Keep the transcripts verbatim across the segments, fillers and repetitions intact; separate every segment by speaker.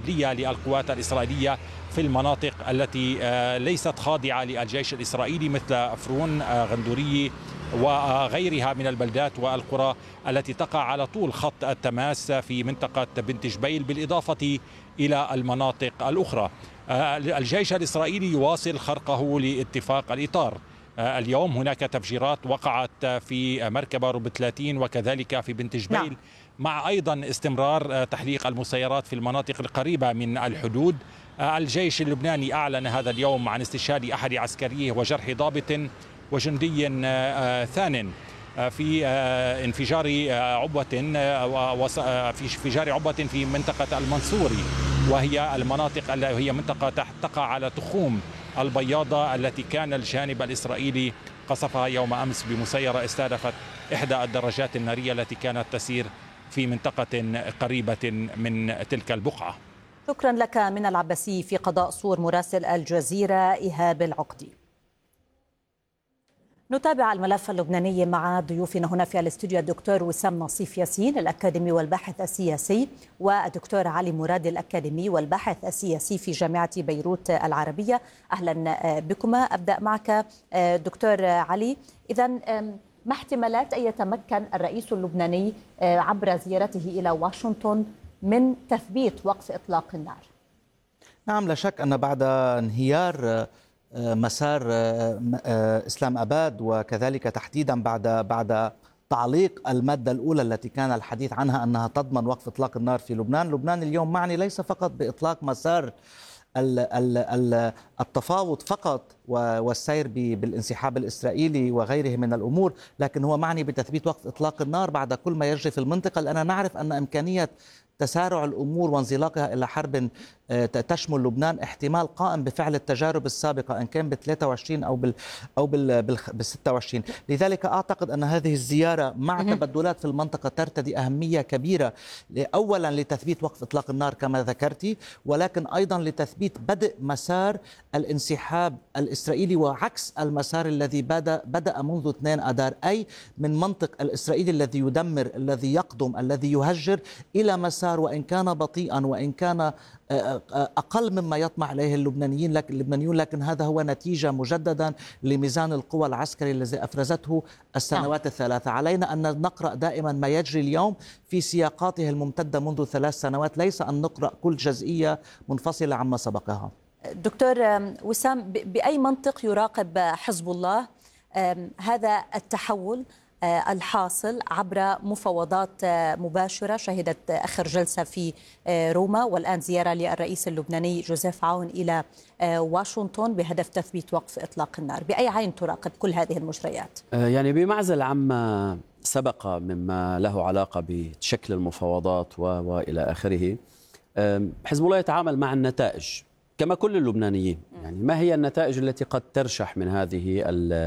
Speaker 1: العدلية للقوات الإسرائيلية في المناطق التي ليست خاضعة للجيش الإسرائيلي مثل فرون غندوري وغيرها من البلدات والقرى التي تقع على طول خط التماس في منطقة بنت جبيل، بالإضافة إلى المناطق الأخرى. الجيش الإسرائيلي يواصل خرقه لاتفاق الإطار. اليوم هناك تفجيرات وقعت في مركبة ربتلاتين وكذلك في بنت جبيل، نعم. مع أيضا استمرار تحليق المسيرات في المناطق القريبة من الحدود. الجيش اللبناني أعلن هذا اليوم عن استشهاد أحد عسكريه وجرح ضابط وجندي ثان في انفجار عبوة في انفجار عبوة في منطقة المنصوري، وهي المناطق هي منطقة تقع على تخوم البياضة التي كان الجانب الإسرائيلي قصفها يوم أمس بمسيرة استهدفت إحدى الدراجات النارية التي كانت تسير في منطقة قريبة من تلك البقعة.
Speaker 2: شكرا لك من العباسي في قضاء صور مراسل الجزيرة إيهاب العقدي. نتابع الملف اللبناني مع ضيوفنا هنا في الاستوديو الدكتور وسام نصيف ياسين الأكاديمي والباحث السياسي، والدكتور علي مراد الأكاديمي والباحث السياسي في جامعة بيروت العربية. أهلا بكما. أبدأ معك دكتور علي. إذن ما احتمالات أن يتمكن الرئيس اللبناني عبر زيارته إلى واشنطن من تثبيت وقف إطلاق النار؟
Speaker 3: نعم، لا شك أن بعد انهيار مسار إسلام أباد وكذلك تحديدا بعد بعد تعليق المادة الأولى التي كان الحديث عنها أنها تضمن وقف إطلاق النار في لبنان، لبنان اليوم معني ليس فقط بإطلاق مسار التفاوض فقط والسير بالانسحاب الإسرائيلي وغيره من الأمور، لكن هو معني بتثبيت وقف إطلاق النار بعد كل ما يجري في المنطقة، لأننا نعرف أن إمكانية تسارع الأمور وانزلاقها إلى حرب تشمل لبنان احتمال قائم بفعل التجارب السابقة إن كان ب ثلاثة وعشرين أو بال أو بال ستة وعشرين. لذلك أعتقد أن هذه الزيارة مع تبدلات في المنطقة ترتدي أهمية كبيرة، أولا لتثبيت وقف إطلاق النار كما ذكرتي، ولكن أيضا لتثبيت بدء مسار الانسحاب الإسرائيلي وعكس المسار الذي بدأ بدأ منذ اثنين أذار، أي من منطق الإسرائيلي الذي يدمر الذي يقدم الذي يهجر إلى مسار وإن كان بطيئا وإن كان أقل مما يطمح إليه اللبنانيين لكن اللبنانيون لكن هذا هو نتيجة مجددا لميزان القوى العسكري الذي أفرزته السنوات الثلاثة. علينا أن نقرأ دائما ما يجري اليوم في سياقاته الممتدة منذ ثلاث سنوات، ليس أن نقرأ كل جزئية منفصلة عما سبقها.
Speaker 2: دكتور وسام، بأي منطق يراقب حزب الله هذا التحول الحاصل عبر مفاوضات مباشرة شهدت آخر جلسة في روما والآن زيارة للرئيس اللبناني جوزيف عون إلى واشنطن بهدف تثبيت وقف إطلاق النار؟ بأي عين تراقب كل هذه المجريات؟
Speaker 4: يعني بمعزل عما سبق مما له علاقة بشكل المفاوضات وإلى آخره، حزب الله يتعامل مع النتائج كما كل اللبنانيين. يعني ما هي النتائج التي قد ترشح من هذه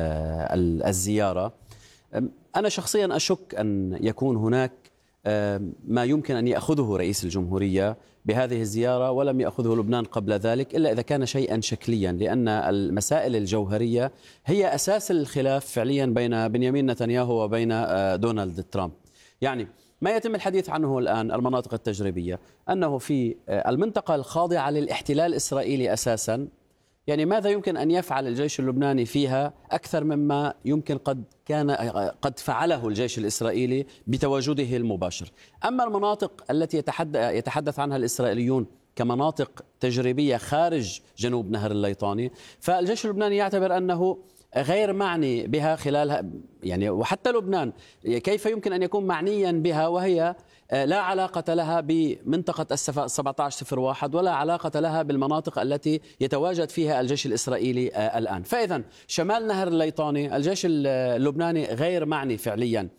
Speaker 4: الزيارة؟ أنا شخصيا أشك أن يكون هناك ما يمكن أن يأخذه رئيس الجمهورية بهذه الزيارة ولم يأخذه لبنان قبل ذلك، إلا إذا كان شيئا شكليا، لأن المسائل الجوهرية هي أساس الخلاف فعليا بين بنيامين نتنياهو وبين دونالد ترامب. يعني ما يتم الحديث عنه الآن المناطق التجريبية أنه في المنطقة الخاضعة للاحتلال الإسرائيلي أساسا، يعني ماذا يمكن أن يفعل الجيش اللبناني فيها أكثر مما يمكن قد كان قد فعله الجيش الإسرائيلي بتواجده المباشر. أما المناطق التي يتحدث عنها الإسرائيليون كمناطق تجريبية خارج جنوب نهر الليطاني، فالجيش اللبناني يعتبر أنه غير معني بها خلال، يعني وحتى لبنان كيف يمكن أن يكون معنيا بها وهي لا علاقة لها بمنطقة السبعة عشر صفر واحد ولا علاقة لها بالمناطق التي يتواجد فيها الجيش الإسرائيلي الآن. فإذا شمال نهر الليطاني الجيش اللبناني غير معني فعليا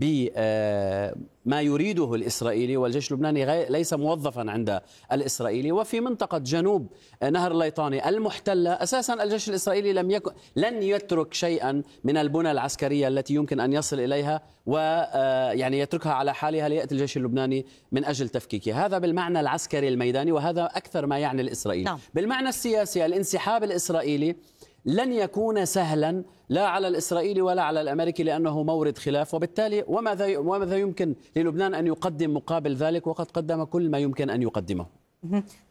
Speaker 4: بما يريده الإسرائيلي، والجيش اللبناني ليس موظفا عند الإسرائيلي. وفي منطقة جنوب نهر الليطاني المحتلة أساسا الجيش الإسرائيلي لم يكن لن يترك شيئا من البنى العسكرية التي يمكن أن يصل إليها ويعني يتركها على حالها ليأتي الجيش اللبناني من أجل تفكيكها. هذا بالمعنى العسكري الميداني، وهذا أكثر ما يعني الإسرائيلي. نعم. بالمعنى السياسي الانسحاب الإسرائيلي لن يكون سهلا لا على الإسرائيلي ولا على الأمريكي، لأنه مورد خلاف، وبالتالي وماذا وماذا يمكن للبنان أن يقدم مقابل ذلك وقد قدم كل ما يمكن أن يقدمه.